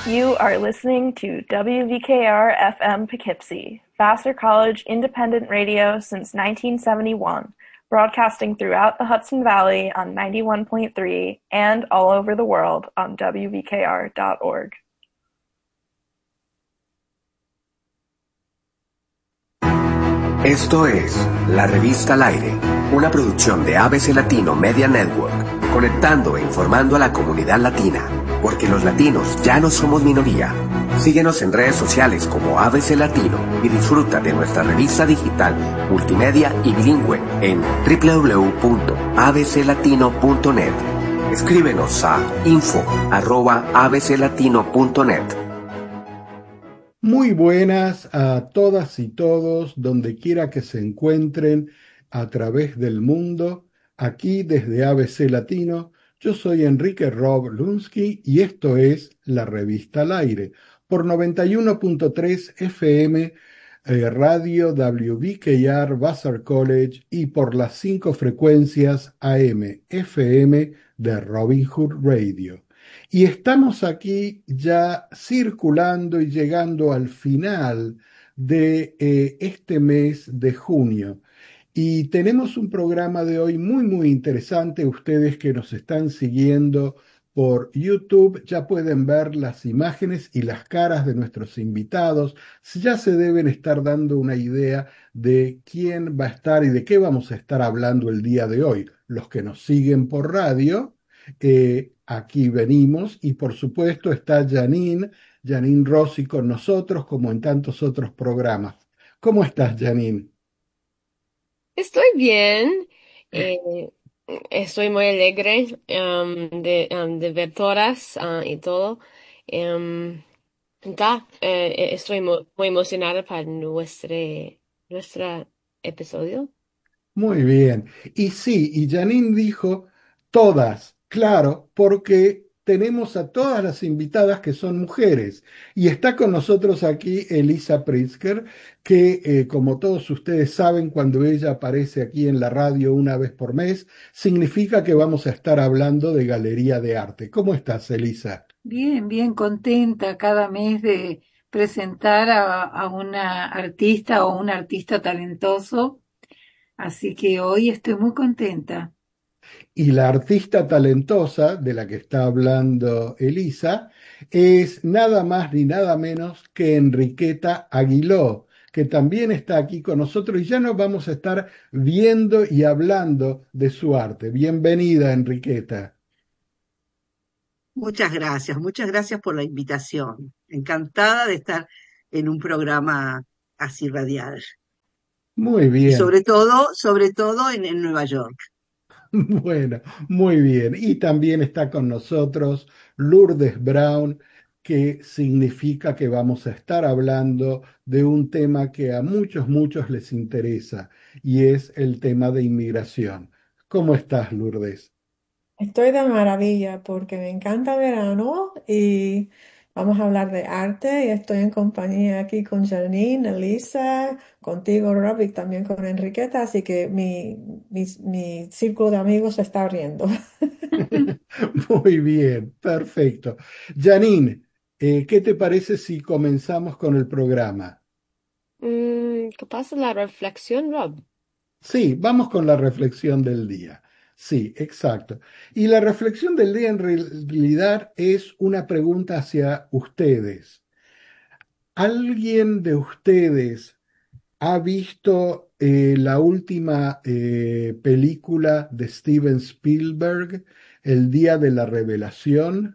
You are listening to WVKR FM Poughkeepsie, Vassar College independent radio since 1971, broadcasting throughout the Hudson Valley on 91.3 and all over the world on WVKR.org. Esto es La Revista al Aire, una producción de ABC Latino Media Network, conectando e informando a la comunidad latina, porque los latinos ya no somos minoría. Síguenos en redes sociales como ABC Latino y disfruta de nuestra revista digital, multimedia y bilingüe en www.abclatino.net. Escríbenos a info@abclatino.net. Muy buenas a todas y todos, donde quiera que se encuentren a través del mundo, aquí desde ABC Latino. Yo soy Enrique Rob Lunsky y esto es La Revista al Aire, por 91.3 FM, Radio WVKR Vassar College y por las 5 frecuencias AM, FM de Robin Hood Radio. Y estamos aquí ya circulando y llegando al final de este mes de junio. Y tenemos un programa de hoy muy interesante. Ustedes que nos están siguiendo por YouTube ya pueden ver las imágenes y las caras de nuestros invitados. Ya se deben estar dando una idea de quién va a estar y de qué vamos a estar hablando el día de hoy. Los que nos siguen por radio, aquí venimos, y por supuesto está Janine Rossi con nosotros, como en tantos otros programas. ¿Cómo estás, Janine? Estoy bien, eh, estoy muy alegre de ver todas y todo. Em, Estoy muy emocionada para nuestro episodio. Muy bien. Y sí, y Janine dijo todas, claro, porque tenemos a todas las invitadas que son mujeres. Y está con nosotros aquí Elisa Pritzker, que como todos ustedes saben, cuando ella aparece aquí en la radio una vez por mes, significa que vamos a estar hablando de galería de arte. ¿Cómo estás, Elisa? Bien contenta cada mes de presentar a una artista o un artista talentoso, así que hoy estoy muy contenta. Y la artista talentosa de la que está hablando Elisa es nada más ni nada menos que Enriqueta Aguiló, que también está aquí con nosotros y ya nos vamos a estar viendo y hablando de su arte. Bienvenida, Enriqueta. Muchas gracias por la invitación. Encantada de estar en un programa así radial. Muy Y bien. sobre todo en Nueva York. Bueno, muy bien. Y también está con nosotros Lourdes Brown, que significa que vamos a estar hablando de un tema que a muchos les interesa, y es el tema de inmigración. ¿Cómo estás, Lourdes? Estoy de maravilla porque me encanta el verano y vamos a hablar de arte y estoy en compañía aquí con Janine, Elisa, contigo, Rob, y también con Enriqueta, así que mi círculo de amigos se está abriendo. Muy bien, perfecto. Janine, ¿qué te parece si comenzamos con el programa? ¿Qué pasa la reflexión, Rob? Sí, vamos con la reflexión del día. Sí, exacto. Y la reflexión del día en realidad es una pregunta hacia ustedes. ¿Alguien de ustedes ha visto la última película de Steven Spielberg, El Día de la Revelación?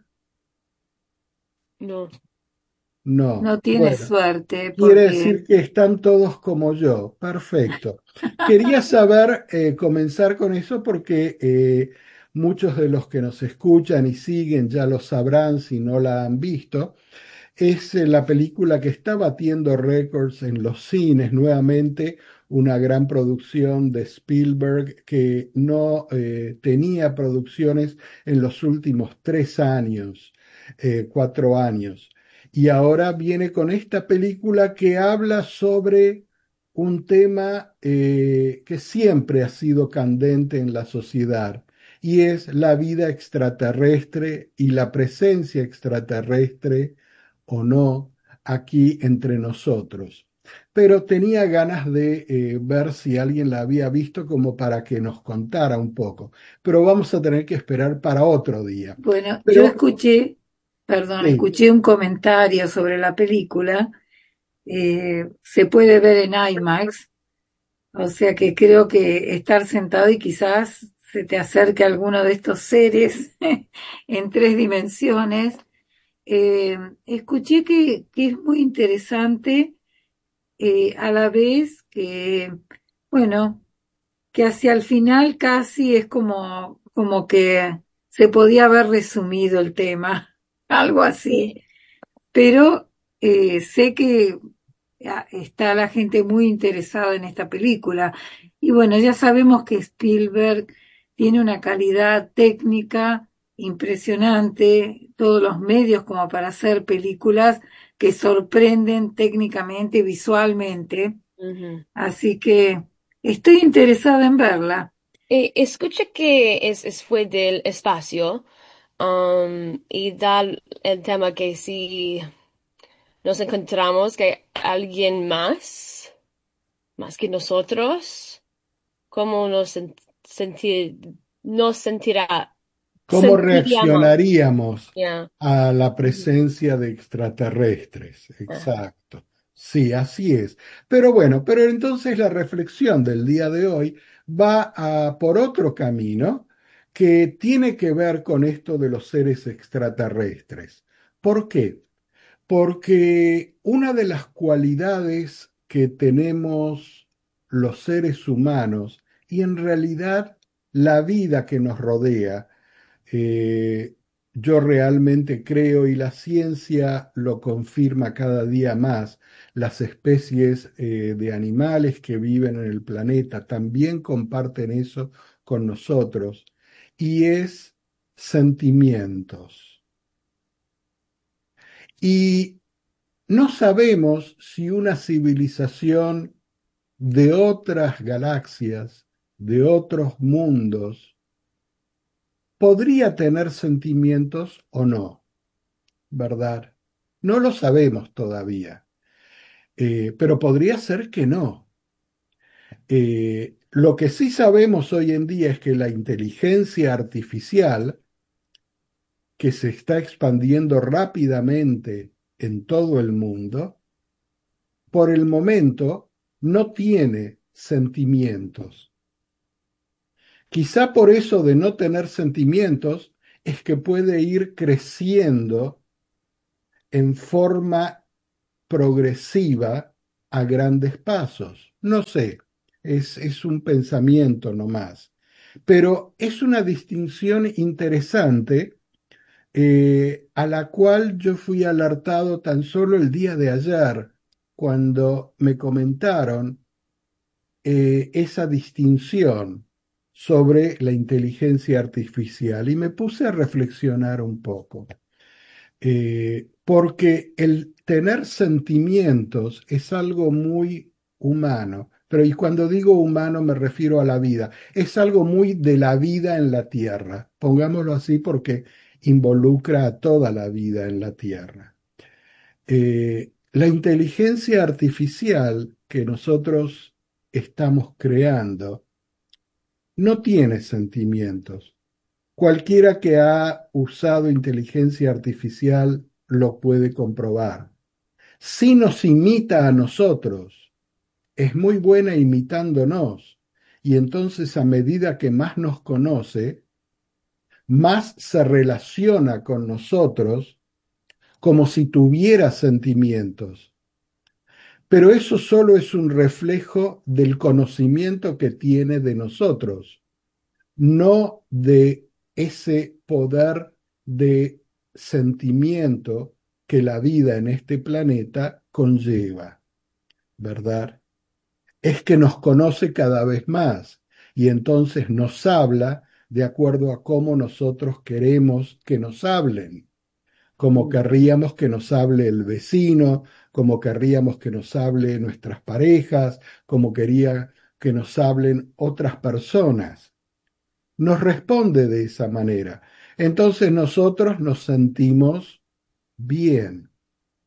No. No. No tienes Bueno. suerte Quiere porque decir que están todos como yo. Perfecto. Quería saber, comenzar con eso porque muchos de los que nos escuchan y siguen ya lo sabrán si no la han visto. Es la película que está batiendo récords en los cines nuevamente, una gran producción de Spielberg que no tenía producciones en los últimos 3 años, 4 años. Y ahora viene con esta película que habla sobre un tema que siempre ha sido candente en la sociedad, y es la vida extraterrestre y la presencia extraterrestre o no aquí entre nosotros. Pero tenía ganas de ver si alguien la había visto como para que nos contara un poco. Pero vamos a tener que esperar para otro día. Bueno, yo Pero escuché, perdón, sí, escuché un comentario sobre la película. Se puede ver en IMAX, o sea que creo que estar sentado y quizás se te acerque alguno de estos seres en 3 dimensiones. Escuché que es muy interesante, a la vez que, bueno, que hacia el final casi es como que se podía haber resumido el tema, algo así. Pero sé que está la gente muy interesada en esta película. Y bueno, ya sabemos que Spielberg tiene una calidad técnica impresionante, todos los medios como para hacer películas que sorprenden técnicamente, visualmente. Ujú. Así que estoy interesada en verla. Escuché que fue del espacio, y da el tema que si nos encontramos que hay alguien más que nosotros, ¿cómo nos ¿cómo sentiríamos? reaccionaríamos Ya. a la Ujú. presencia de extraterrestres? Ah. Exacto. Sí, así es. Pero bueno, pero entonces la reflexión del día de hoy va por otro camino que tiene que ver con esto de los seres extraterrestres. ¿Por qué? Porque una de las cualidades que tenemos los seres humanos y en realidad la vida que nos rodea, eh, yo realmente creo y la ciencia lo confirma cada día más, las especies de animales que viven en el planeta también comparten eso con nosotros y es sentimientos. Y no sabemos si una civilización de otras galaxias, de otros mundos, podría tener sentimientos o no, ¿verdad? No lo sabemos todavía, pero podría ser que no. Lo que sí sabemos hoy en día es que la inteligencia artificial, que se está expandiendo rápidamente en todo el mundo, por el momento no tiene sentimientos. Quizá por eso de no tener sentimientos es que puede ir creciendo en forma progresiva a grandes pasos. No sé, es un pensamiento nomás. Pero es una distinción interesante a la cual yo fui alertado tan solo el día de ayer, cuando me comentaron esa distinción sobre la inteligencia artificial y me puse a reflexionar un poco. Porque el tener sentimientos es algo muy humano, pero y cuando digo humano me refiero a la vida, es algo muy de la vida en la tierra, pongámoslo así porque involucra a toda la vida en la tierra. La inteligencia artificial que nosotros estamos creando no tiene sentimientos. Cualquiera que ha usado inteligencia artificial lo puede comprobar. Si nos imita a nosotros, es muy buena imitándonos. Y entonces a medida que más nos conoce, más se relaciona con nosotros como si tuviera sentimientos. Pero eso solo es un reflejo del conocimiento que tiene de nosotros, no de ese poder de sentimiento que la vida en este planeta conlleva, ¿verdad? Es que nos conoce cada vez más y entonces nos habla de acuerdo a cómo nosotros queremos que nos hablen, como Mm. querríamos que nos hable el vecino, como querríamos que nos hable nuestras parejas, como quería que nos hablen otras personas. Nos responde de esa manera. Entonces nosotros nos sentimos bien.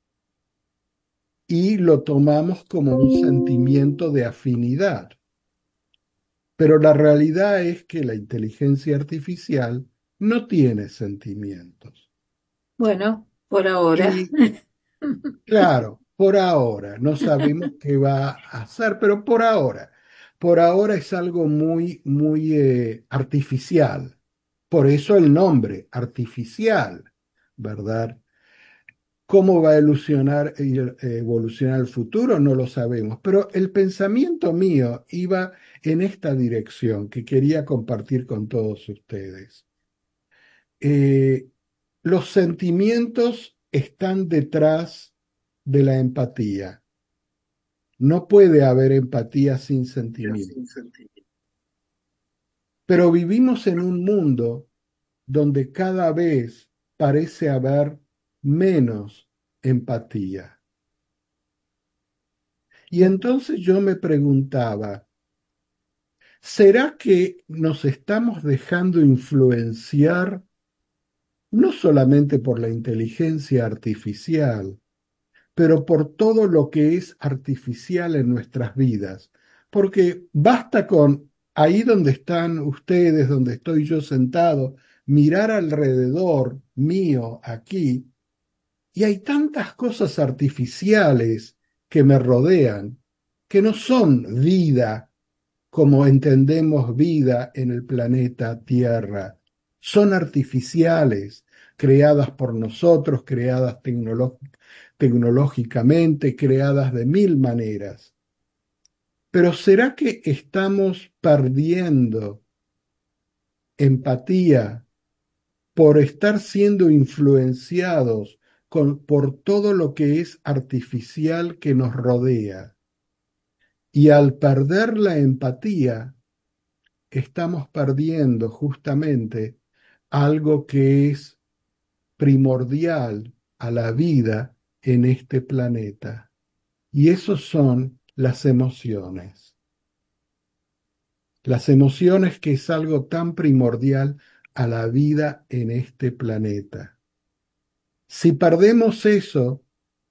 y lo tomamos como un sentimiento de afinidad. Pero la realidad es que la inteligencia artificial no tiene sentimientos. Bueno, por ahora. Y claro, por ahora, no sabemos qué va a hacer, pero por ahora es algo muy, muy artificial. Por eso el nombre, artificial, ¿verdad? ¿Cómo va a evolucionar el futuro? No lo sabemos, pero el pensamiento mío iba en esta dirección que quería compartir con todos ustedes. Eh, los sentimientos están detrás de la empatía. No puede haber empatía sin sentimiento. Pero vivimos en un mundo donde cada vez parece haber menos empatía. Y entonces yo me preguntaba, ¿será que nos estamos dejando influenciar no solamente por la inteligencia artificial, pero por todo lo que es artificial en nuestras vidas? Porque basta con ahí donde están ustedes, donde estoy yo sentado, mirar alrededor mío aquí, y hay tantas cosas artificiales que me rodean, que no son vida como entendemos vida en el planeta Tierra. Son artificiales, creadas por nosotros, creadas tecnológicamente, creadas de mil maneras. Pero ¿será que estamos perdiendo empatía por estar siendo influenciados por todo lo que es artificial que nos rodea? Y al perder la empatía, estamos perdiendo justamente algo que es primordial a la vida en este planeta. Y esos son las emociones. Las emociones, que es algo tan primordial a la vida en este planeta. Si perdemos eso,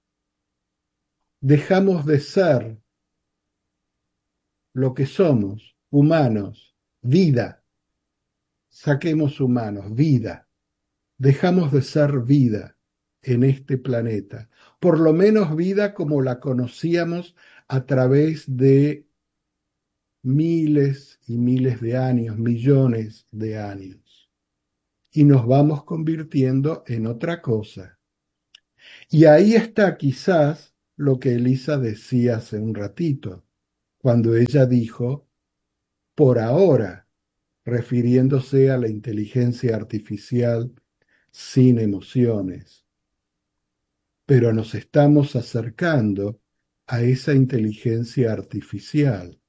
dejamos de ser lo que somos, humanos, vida. Saquemos humanos, vida. Dejamos de ser vida en este planeta, por lo menos vida como la conocíamos a través de miles y miles de años, millones de años. Y nos vamos convirtiendo en otra cosa. Y ahí está quizás lo que Elisa decía hace un ratito, cuando ella dijo, por ahora, refiriéndose a la inteligencia artificial sin emociones. Pero nos estamos acercando a esa inteligencia artificial,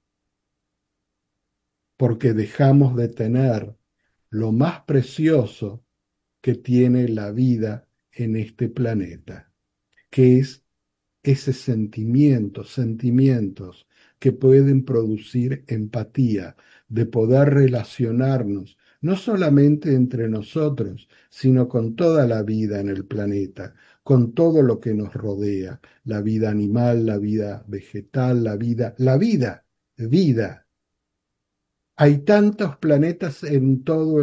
porque dejamos de tener lo más precioso que tiene la vida en este planeta, que es ese sentimientos que pueden producir empatía, de poder relacionarnos, no solamente entre nosotros, sino con toda la vida en el planeta, con todo lo que nos rodea, la vida animal, la vida vegetal, vida. Hay tantos planetas en todo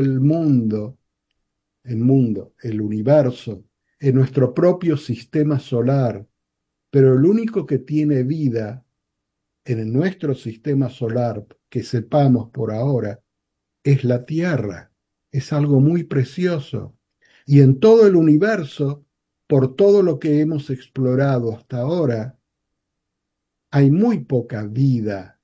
el universo, en nuestro propio sistema solar, pero el único que tiene vida en nuestro sistema solar, que sepamos por ahora, es la Tierra. Es algo muy precioso. Y en todo el universo, por todo lo que hemos explorado hasta ahora, hay muy poca vida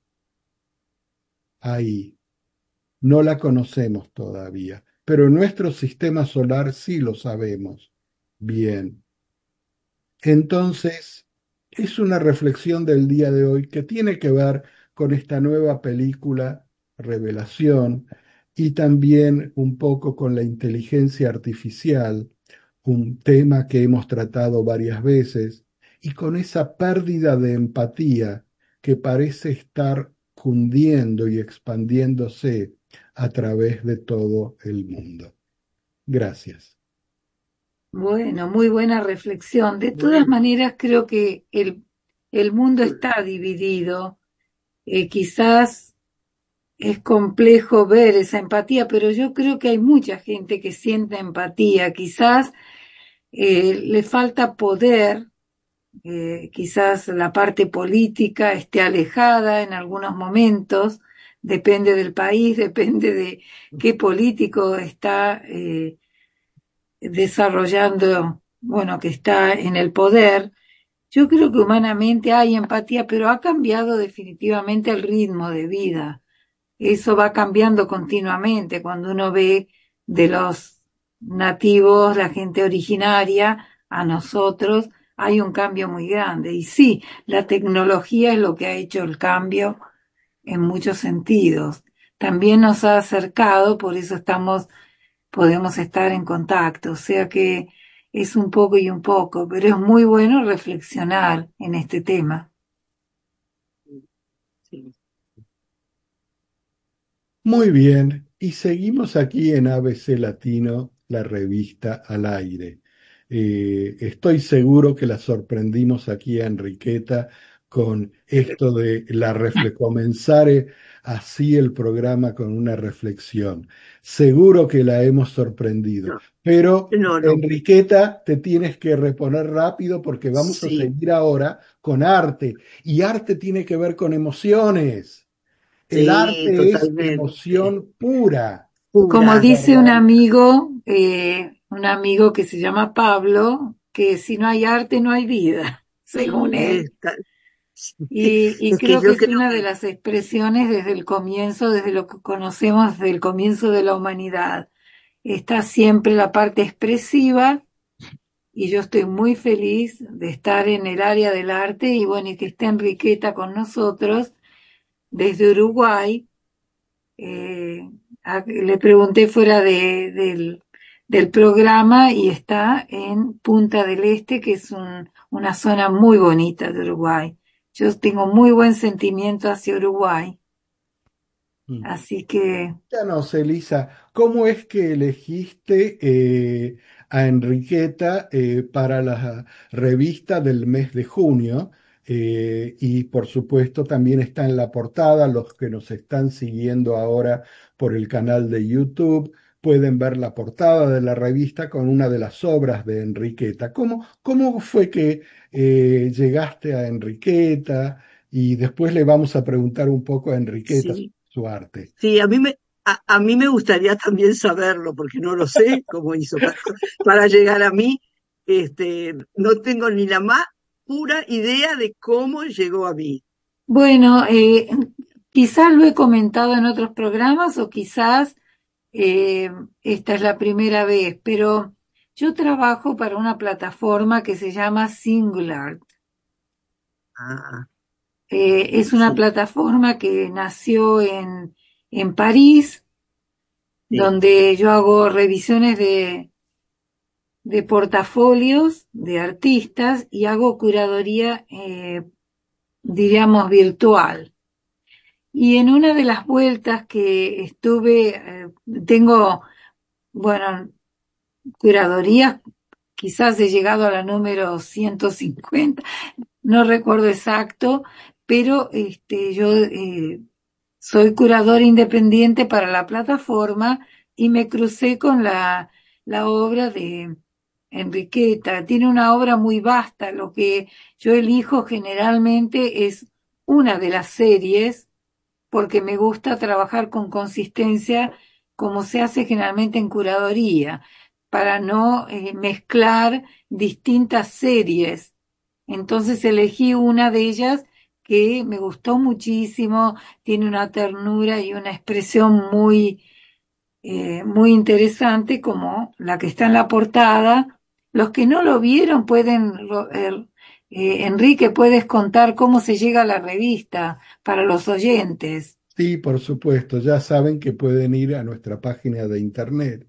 ahí. No la conocemos todavía, pero en nuestro sistema solar sí lo sabemos bien. Entonces, es una reflexión del día de hoy que tiene que ver con esta nueva película, Revelación, y también un poco con la inteligencia artificial, un tema que hemos tratado varias veces, y con esa pérdida de empatía que parece estar cundiendo y expandiéndose a través de todo el mundo. Gracias. Bueno, muy buena reflexión. De todas maneras, creo que el mundo está dividido. Quizás es complejo ver esa empatía, pero yo creo que hay mucha gente que siente empatía. Quizás le falta poder, quizás la parte política esté alejada en algunos momentos, depende del país, depende de qué político está desarrollando, bueno, que está en el poder. Yo creo que humanamente hay empatía, pero ha cambiado definitivamente el ritmo de vida. Eso va cambiando continuamente cuando uno ve de los nativos, la gente originaria, a nosotros, hay un cambio muy grande. Y sí, la tecnología es lo que ha hecho el cambio en muchos sentidos. También nos ha acercado, por eso podemos estar en contacto. O sea que es un poco y un poco, pero es muy bueno reflexionar en este tema. Sí. Muy bien, y seguimos aquí en ABC Latino, la revista al aire. Estoy seguro que la sorprendimos aquí a Enriqueta con esto de comenzar así el programa con una reflexión. Seguro que la hemos sorprendido, No, pero no, Enriqueta, te tienes que reponer rápido porque vamos a sí, seguir ahora con arte, y arte tiene que ver con emociones. El sí, arte es totalmente. emoción pura, Como Pura. dice ¿verdad? un amigo que se llama Pablo, que si no hay arte no hay vida, según él. Esta- Y es que creo que yo es creo una de que las expresiones desde el comienzo, desde lo que conocemos desde el comienzo de la humanidad. Está siempre la parte expresiva y yo estoy muy feliz de estar en el área del arte y bueno, y que esté Enriqueta con nosotros desde Uruguay. Eh, Le pregunté fuera del programa y está en Punta del Este, que es una zona muy bonita de Uruguay. Yo tengo muy buen sentimiento hacia Uruguay, Mm. así que Cuéntanos, Elisa, ¿cómo es que elegiste a Enriqueta para la revista del mes de junio? Y por supuesto también está en la portada, los que nos están siguiendo ahora por el canal de YouTube pueden ver la portada de la revista con una de las obras de Enriqueta. ¿Cómo fue que llegaste a Enriqueta? Y después le vamos a preguntar un poco a Enriqueta sí, su arte. sí, a mí me gustaría también saberlo, porque no lo sé cómo hizo para llegar a mí. No tengo ni la más pura idea de cómo llegó a mí. bueno, quizás lo he comentado en otros programas o quizás eh, esta es la primera vez, pero yo trabajo para una plataforma que se llama Singular. Ah, Es una sí, plataforma que nació en París, sí, donde yo hago revisiones de portafolios de artistas y hago curaduría, diríamos, virtual. Y en una de las vueltas que estuve, tengo, bueno, curadurías, quizás he llegado a la número 150, no recuerdo exacto, pero yo soy curador independiente para la plataforma y me crucé con la obra de Enriqueta. Tiene una obra muy vasta, lo que yo elijo generalmente es una de las series porque me gusta trabajar con consistencia como se hace generalmente en curaduría, para no mezclar distintas series. Entonces elegí una de ellas que me gustó muchísimo, tiene una ternura y una expresión muy interesante como la que está en la portada. Los que no lo vieron Enrique, puedes contar cómo se llega a la revista para los oyentes. Sí, por supuesto, ya saben que pueden ir a nuestra página de internet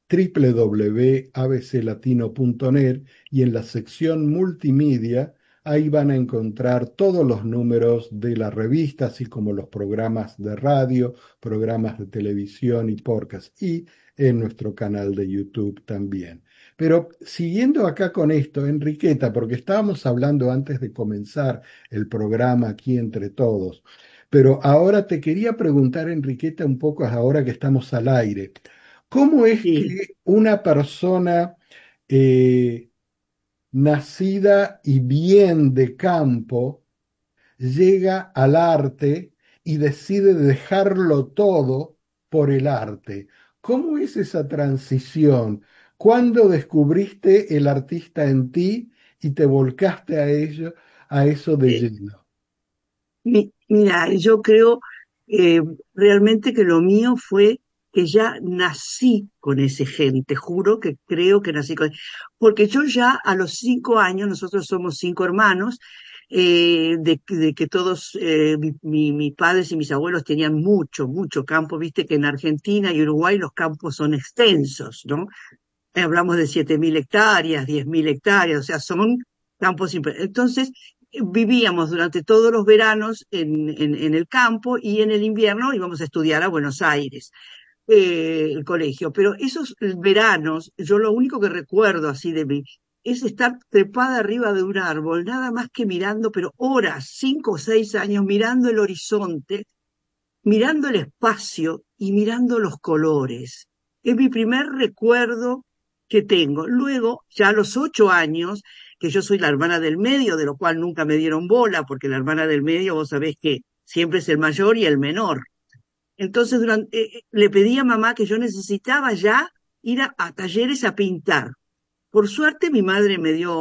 www.abclatino.net y en la sección multimedia, ahí van a encontrar todos los números de la revista, así como los programas de radio, programas de televisión y podcast, y en nuestro canal de YouTube también. Pero siguiendo acá con esto, Enriqueta, porque estábamos hablando antes de comenzar el programa aquí entre todos, pero ahora te quería preguntar, Enriqueta, un poco ahora que estamos al aire, ¿cómo es Sí. que una persona eh, nacida y bien de campo llega al arte y decide dejarlo todo por el arte? ¿Cómo es esa transición? ¿Cuándo descubriste el artista en ti y te volcaste a ello, a eso de Eh, lleno? Mira, yo creo eh, realmente que lo mío fue que ya nací con ese gen, te juro que creo que nací con... Porque yo ya a los 5 años, nosotros somos 5 hermanos, de que todos, mis padres y mis abuelos tenían mucho, mucho campo, viste que en Argentina y Uruguay los campos son extensos, ¿no? Hablamos de 7.000 hectáreas, 10.000 hectáreas, o sea, son campos. Entonces, vivíamos durante todos los veranos en el campo y en el invierno íbamos a estudiar a Buenos Aires, el colegio. Pero esos veranos, yo lo único que recuerdo así de mí es estar trepada arriba de un árbol, nada más que mirando, pero horas, 5 o 6 años, mirando el horizonte, mirando el espacio y mirando los colores. Es mi primer recuerdo que tengo. Luego, ya a los 8 años, que yo soy la hermana del medio, de lo cual nunca me dieron bola, porque la hermana del medio, vos sabés que siempre es el mayor y el menor. Entonces, le pedí a mamá que yo necesitaba ya ir a talleres a pintar. Por suerte, mi madre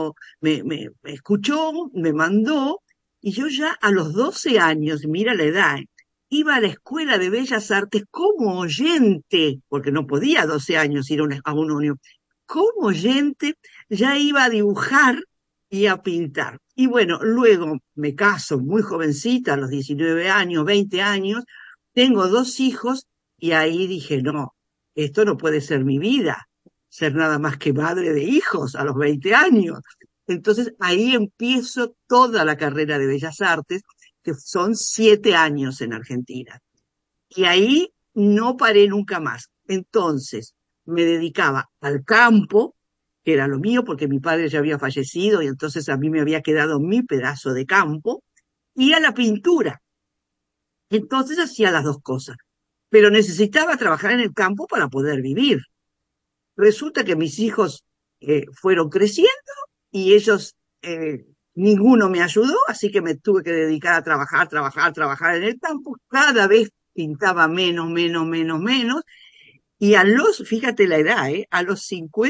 me escuchó, me mandó, y yo ya a los 12 años, mira la edad, iba a la Escuela de Bellas Artes como oyente, porque no podía a 12 años ir a una unión, como oyente, ya iba a dibujar y a pintar. Y bueno, luego me caso muy jovencita, a los 19 años, 20 años, tengo 2 hijos, y ahí dije, no, esto no puede ser mi vida, ser nada más que madre de hijos a los 20 años. Entonces ahí empiezo toda la carrera de Bellas Artes, que son 7 años en Argentina. Y ahí no paré nunca más. Entonces me dedicaba al campo, que era lo mío, porque mi padre ya había fallecido y entonces a mí me había quedado mi pedazo de campo, y a la pintura. Entonces hacía las dos cosas. Pero necesitaba trabajar en el campo para poder vivir. Resulta que mis hijos fueron creciendo y ellos, ninguno me ayudó, así que me tuve que dedicar a trabajar, trabajar, trabajar en el campo. Cada vez pintaba menos, menos, menos, menos. Y fíjate la edad, a los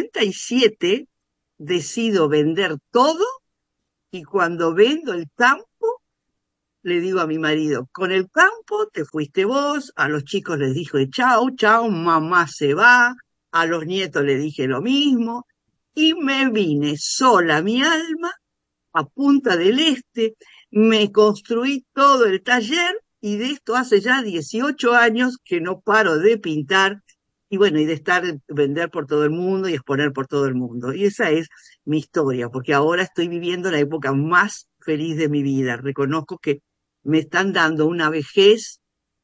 57 decido vender todo, y cuando vendo el campo, le digo a mi marido, con el campo te fuiste vos, a los chicos les dije chau, chau, mamá se va, a los nietos le dije lo mismo, y me vine sola mi alma a Punta del Este, me construí todo el taller, y de esto hace ya 18 años que no paro de pintar, y bueno, y de vender por todo el mundo y exponer por todo el mundo. Y esa es mi historia, porque ahora estoy viviendo la época más feliz de mi vida. Reconozco que me están dando una vejez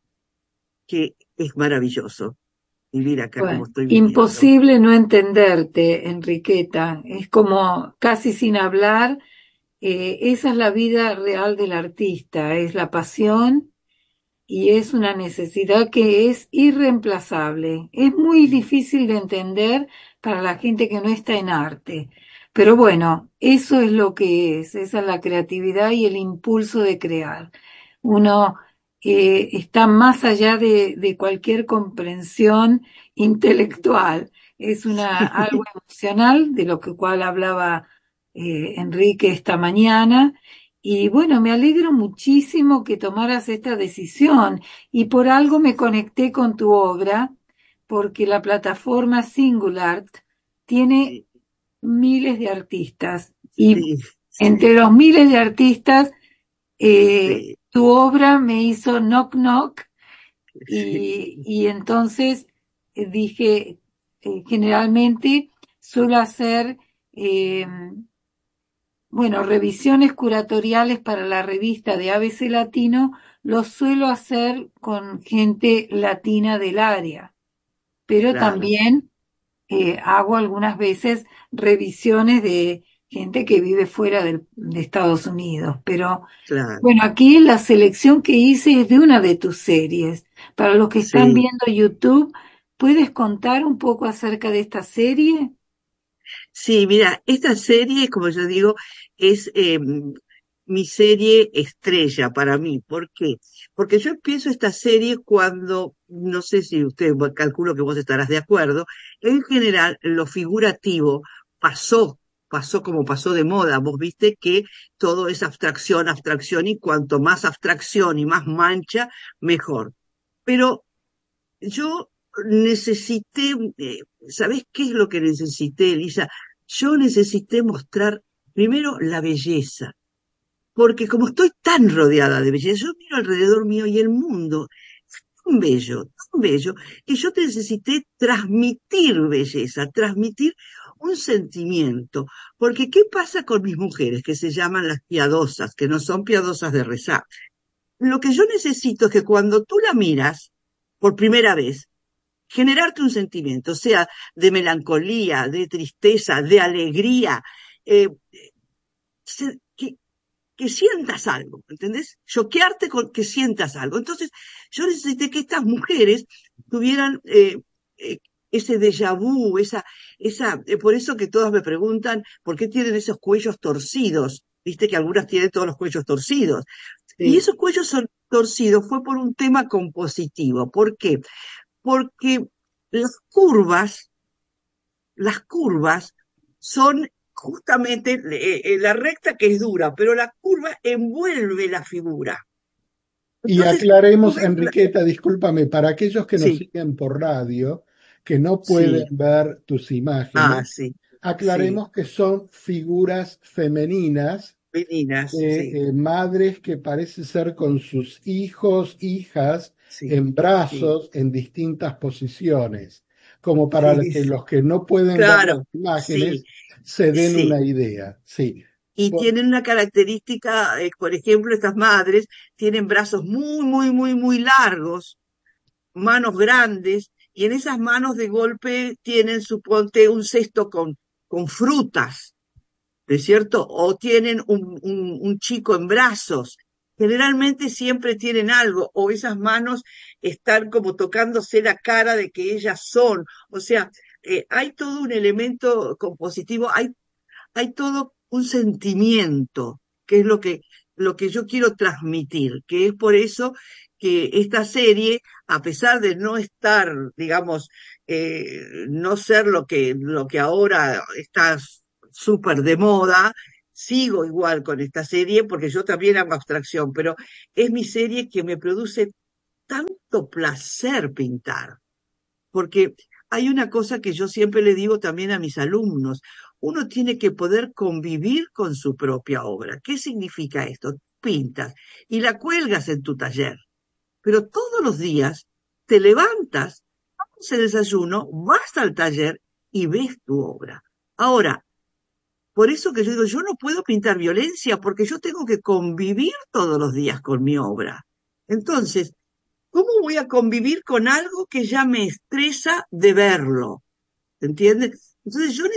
que es maravilloso vivir acá como Bueno, estoy viviendo. imposible no entenderte, Enriqueta. Es como casi sin hablar. Esa es la vida real del artista, es la pasión y es una necesidad que es irreemplazable. Es muy difícil de entender para la gente que no está en arte. Pero bueno, eso es lo que es, esa es la creatividad y el impulso de crear. Uno está más allá de cualquier comprensión intelectual. Es algo emocional, de lo que cual hablaba Enrique esta mañana. Y bueno, me alegro muchísimo que tomaras esta decisión y por algo me conecté con tu obra, porque la plataforma SingulArt tiene Sí, miles de artistas y sí, entre los miles de artistas, sí, tu obra me hizo knock knock sí, y entonces dije, generalmente suelo hacer... eh, bueno, revisiones curatoriales para la revista de ABC Latino los suelo hacer con gente latina del área, pero claro, también hago algunas veces revisiones de gente que vive fuera de Estados Unidos, pero claro, bueno, aquí la selección que hice es de una de tus series. Para los que están sí. viendo YouTube, ¿puedes contar un poco acerca de esta serie? Sí, mira, esta serie, como yo digo, es mi serie estrella para mí. ¿Por qué? Porque yo empiezo esta serie cuando, no sé si usted, bueno, calculo que vos estarás de acuerdo, en general lo figurativo pasó, pasó como pasó de moda. Vos viste que todo es abstracción, abstracción, y cuanto más abstracción y más mancha, mejor. Pero yo necesité, ¿sabés qué es lo que necesité, Elisa? Yo necesité mostrar primero la belleza, porque como estoy tan rodeada de belleza, yo miro alrededor mío y el mundo es tan bello, que yo necesité transmitir belleza, transmitir un sentimiento. Porque ¿qué pasa con mis mujeres que se llaman las piadosas, que no son piadosas de rezar? Lo que yo necesito es que cuando tú la miras por primera vez, generarte un sentimiento, sea de melancolía, de tristeza, de alegría, eh, que, que sientas algo, ¿entendés? Choquearte con que sientas algo. Entonces, yo necesité que estas mujeres tuvieran eh, ese déjà vu, por eso que todas me preguntan por qué tienen esos cuellos torcidos. Viste que algunas tienen todos los cuellos torcidos. Y Sí. esos cuellos son torcidos fue por un tema compositivo. ¿Por qué? Porque las las curvas son justamente la recta que es dura, pero la curva envuelve la figura. Y Entonces, tú aclaremos, ves, Enriqueta, discúlpame, para aquellos que nos sí, siguen por radio, que no pueden sí, ver tus imágenes, sí, sí, aclaremos que son figuras femeninas, meninas, sí, madres que parece ser con sus hijos, hijas, sí, en sí, brazos, en distintas posiciones, como para sí, que sí, los que no pueden ver las claro, sí, imágenes se den sí. una idea. Sí. Y tienen una característica, por ejemplo, estas madres tienen brazos muy largos, manos grandes, y en esas manos de golpe tienen, suponte, un cesto con frutas, ¿no es cierto? O tienen un chico en brazos. Generalmente siempre tienen algo, o esas manos están como tocándose la cara de que ellas son. O sea, hay todo un elemento compositivo, hay todo un sentimiento, que es lo que yo quiero transmitir, que es por eso que esta serie, a pesar de no estar, digamos, no ser lo que ahora está súper de moda, sigo igual con esta serie porque yo también hago abstracción, pero es mi serie que me produce tanto placer pintar. Porque hay una cosa que yo siempre le digo también a mis alumnos, uno tiene que poder convivir con su propia obra. ¿Qué significa esto? Pintas y la cuelgas en tu taller, pero todos los días te levantas, haces el desayuno, vas al taller y ves tu obra. Ahora, por eso que yo digo, yo no puedo pintar violencia porque yo tengo que convivir todos los días con mi obra. Entonces, ¿cómo voy a convivir con algo que ya me estresa de verlo? ¿Entiendes? Entonces yo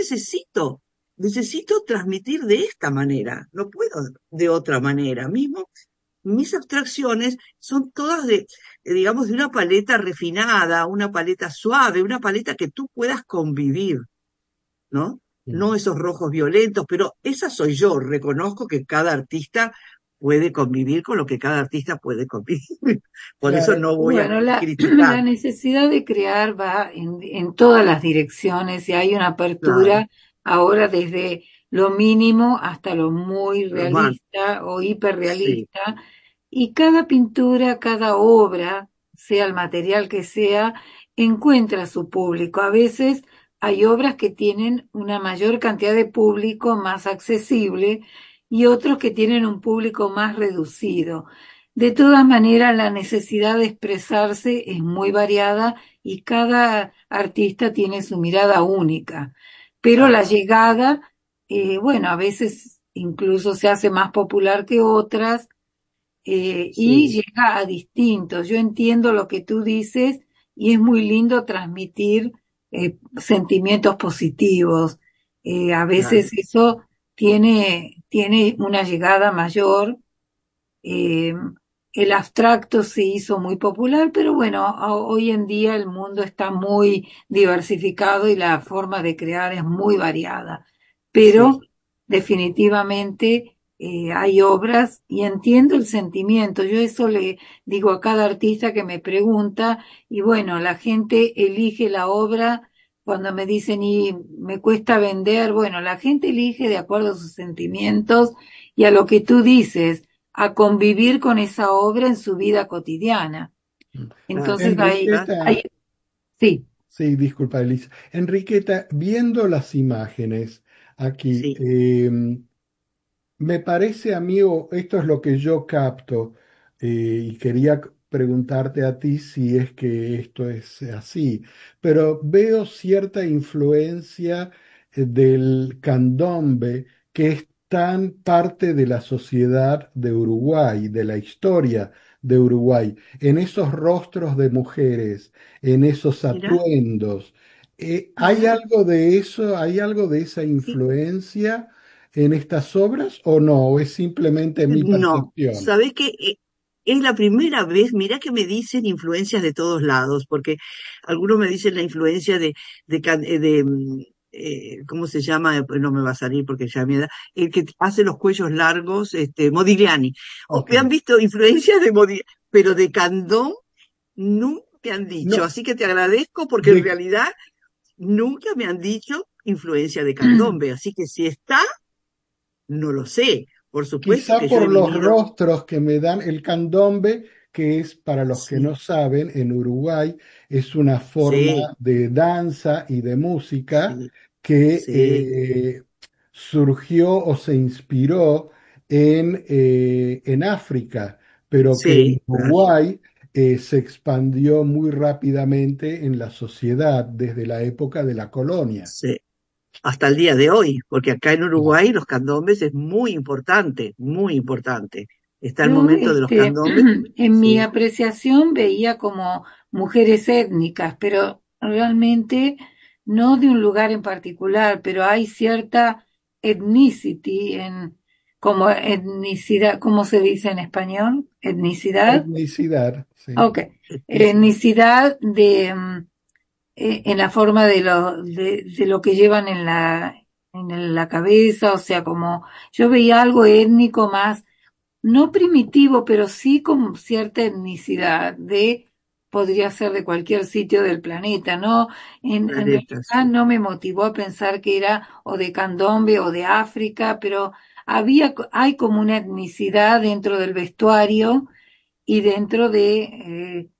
necesito transmitir de esta manera, no puedo de otra manera. Mismo, mis abstracciones son todas digamos, de una paleta refinada, una paleta suave, una paleta que tú puedas convivir, ¿no? No esos rojos violentos, pero esa soy yo. Reconozco que cada artista puede convivir con lo que cada artista puede convivir. Por eso Claro, no voy a Bueno, criticar. la necesidad de crear va en todas las direcciones y hay una Claro, apertura ahora desde lo mínimo hasta lo muy lo más, realista o sí, hiperrealista y cada pintura, cada obra, sea el material que sea, encuentra su público. A veces hay obras que tienen una mayor cantidad de público más accesible y otros que tienen un público más reducido. De todas maneras, la necesidad de expresarse es muy variada y cada artista tiene su mirada única. Pero la claro, llegada, bueno, a veces incluso se hace más popular que otras y sí. llega a distintos. Yo entiendo lo que tú dices y es muy lindo transmitir sentimientos positivos. A Claro. veces eso tiene una llegada mayor. Eh, el abstracto se hizo muy popular, pero bueno, hoy en día el mundo está muy diversificado y la forma de crear es muy variada. Pero Sí, definitivamente hay obras y entiendo el sentimiento. Yo eso le digo a cada artista que me pregunta y bueno, la gente elige la obra. Cuando me dicen y me cuesta vender, bueno, la gente elige de acuerdo a sus sentimientos y a lo que tú dices, a convivir con esa obra en su vida cotidiana. claro, Entonces Enriqueta, sí, sí, disculpa, Elisa. Enriqueta, viendo las imágenes aquí, sí. me parece a mí, o esto es lo que yo capto, y quería preguntarte a ti si es que esto es así, pero veo cierta influencia del candombe que es tan parte de la sociedad de Uruguay, de la historia de Uruguay, en esos rostros de mujeres, en esos Mira, atuendos. ¿Hay mira. algo de eso? ¿Hay algo de esa Sí. influencia en estas obras o no? ¿O es simplemente mi No, percepción? ¿sabés qué? Es la primera vez, mirá que me dicen influencias de todos lados, porque algunos me dicen la influencia ¿cómo se llama? No me va a salir porque ya me da, el que hace los cuellos largos, Modigliani. Ok. Me han visto influencias de Modigliani, pero de Candón nunca me han dicho, No, así que te agradezco porque en de, realidad nunca me han dicho influencia de candombe, así que si está, no lo sé. Por supuesto quizá que yo he por los venido, rostros que me dan el candombe, que es, para los que sí, no saben, en Uruguay es una forma sí, de danza y de música sí, que sí, surgió o se inspiró en África, pero que en sí, claro, Uruguay se expandió muy rápidamente en la sociedad desde la época de la colonia. sí. Hasta el día de hoy, porque acá en Uruguay los candombes es muy importante, muy importante. Está el yo momento de los candombes, en mi sí, apreciación veía como mujeres étnicas, pero realmente no de un lugar en particular, pero hay cierta ethnicity como etnicidad, ¿cómo se dice en español? Etnicidad. Etnicidad, sí. Ok. etnicidad, Etnicidad en la forma de lo que llevan en la cabeza, o sea, como yo veía algo étnico más, no primitivo, pero sí con cierta etnicidad podría ser de cualquier sitio del planeta, ¿no? En planeta, realidad sí, no me motivó a pensar que era o de Candombe o de África, pero hay como una etnicidad dentro del vestuario y dentro